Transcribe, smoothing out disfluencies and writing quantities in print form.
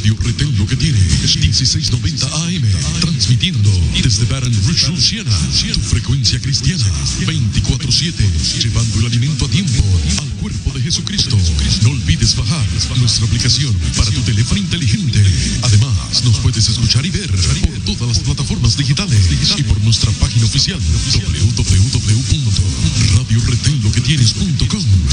Radio Retén lo que tiene es 1690 AM, transmitiendo desde Baton Rouge, Luisiana, tu frecuencia cristiana, 24/7, llevando el alimento a tiempo al cuerpo de Jesucristo. No olvides bajar nuestra aplicación para tu teléfono inteligente. Además, nos puedes escuchar y ver por todas las plataformas digitales y por nuestra página oficial www.radioretenloquetienes.com.